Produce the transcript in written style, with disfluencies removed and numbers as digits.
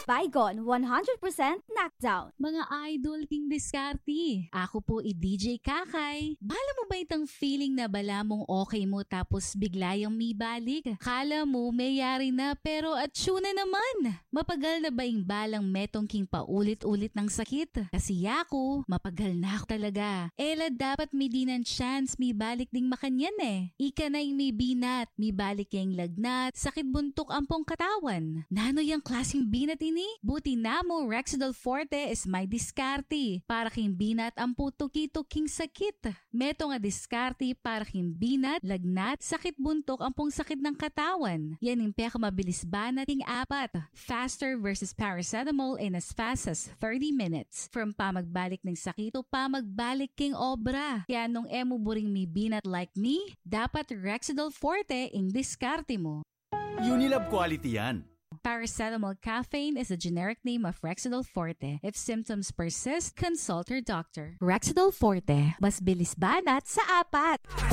Baygon 100% knockdown. Mga idol king diskarte. Ako po i-DJ Kakay. Bala mo ba itang feeling na bala mong okay mo tapos bigla yung may balik? Kala mo may yari na pero atsuna naman. Mapagal na ba yung balang metong king paulit-ulit ng sakit? Kasi ako, mapagal na ako talaga. Ela dapat may dinan chance may balik ding makanyan eh. Ika na yung may binat, may balik yung lagnat, sakit buntok ampong katawan. Nano yung klaseng binat ini? Buti na mo Rexidol Forte is may diskarte para king binat ang putuki-tuking sakit. Meto nga diskarte para king binat, lagnat, sakit buntok ampong sakit ng katawan. Yan yung peka-mabilis banat king apat. Faster versus paracetamol in as fast as 30 minutes. From pamagbalik ng sakit o pamagbalik king obra. Kaya nung emo buring may binat like me, dapat Rexidol Forte ing diskarte mo. Unilab quality yan. Paracetamol caffeine is a generic name of Rexidol Forte. If symptoms persist, consult your doctor. Rexidol Forte, mas bilis banat sa apat.